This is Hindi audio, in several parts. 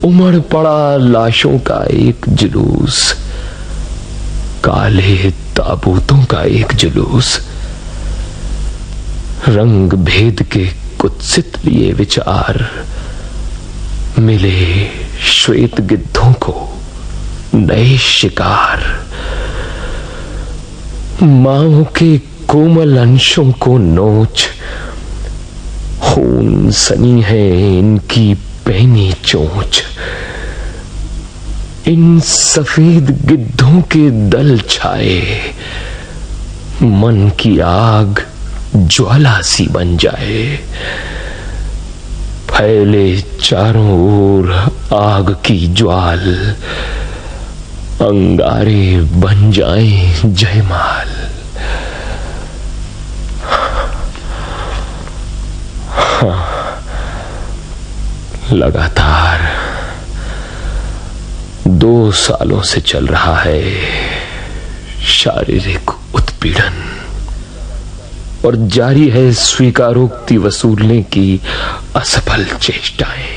उमड़ पड़ा लाशों का एक जुलूस, काले ताबूतों का एक जुलूस, रंग भेद के कुत्सित लिए विचार, मिले श्वेत गिद्धों को नए शिकार, मांओं के कोमल अंशों को नोच, खून सनी है इनकी पैनी चोंच, इन सफेद गिद्धों के दल छाए, मन की आग ज्वाला सी बन जाए, फैले चारों ओर आग की ज्वाल, अंगारे बन जाएं जयमाल। लगातार 2 सालों से चल रहा है शारीरिक उत्पीड़न और जारी है स्वीकारोक्ति वसूलने की असफल चेष्टाएं।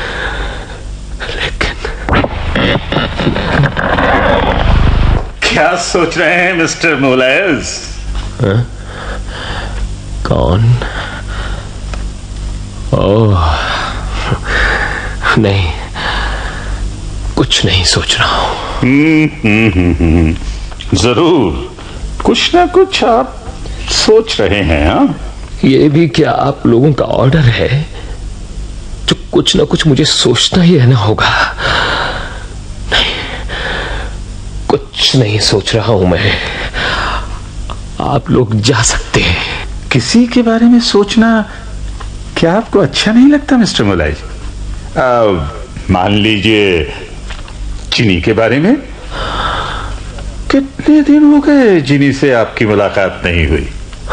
लेकिन क्या सोच रहे हैं मिस्टर मोलायज? कौन? ओह नहीं, कुछ नहीं सोच रहा हूं। जरूर कुछ ना कुछ आप सोच रहे हैं। हाँ, ये भी क्या आप लोगों का ऑर्डर है जो कुछ ना कुछ मुझे सोचना ही रहना होगा? नहीं, कुछ नहीं सोच रहा हूं मैं। आप लोग जा सकते हैं। किसी के बारे में सोचना क्या आपको अच्छा नहीं लगता मिस्टर मोलायज? मान लीजिए जिनी के बारे में। कितने दिन हो गए जिनी से आपकी मुलाकात नहीं हुई?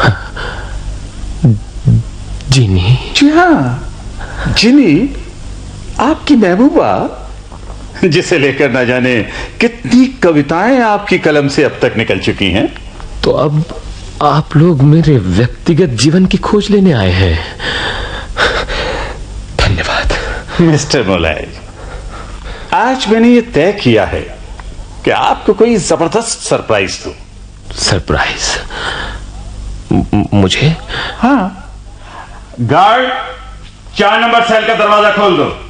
जिनी? जी हाँ, जिनी, आपकी महबूबा, जिसे लेकर ना जाने कितनी कविताएं आपकी कलम से अब तक निकल चुकी हैं। तो अब आप लोग मेरे व्यक्तिगत जीवन की खोज लेने आए हैं। धन्यवाद मिस्टर मोलायज। आज मैंने ये तय किया है कि आपको कोई जबरदस्त सरप्राइज दूं। सरप्राइज? मुझे? हाँ। गार्ड, 4 नंबर सेल का दरवाजा खोल दो।